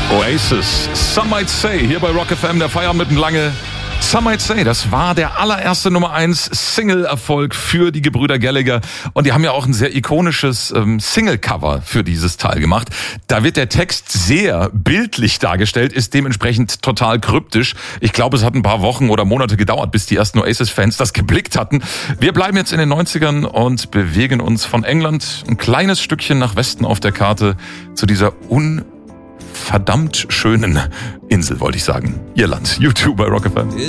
Oasis, Some Might Say, hier bei Rock FM, der Feierabend mit dem Lange. Some Might Say, das war der allererste Nummer 1 Single-Erfolg für die Gebrüder Gallagher. Und die haben ja auch ein sehr ikonisches Single-Cover für dieses Teil gemacht. Da wird der Text sehr bildlich dargestellt, ist dementsprechend total kryptisch. Ich glaube, es hat ein paar Wochen oder Monate gedauert, bis die ersten Oasis-Fans das geblickt hatten. Wir bleiben jetzt in den 90ern und bewegen uns von England ein kleines Stückchen nach Westen auf der Karte zu dieser verdammt schönen Insel, wollte ich sagen. Irland. YouTube bei Rock FM.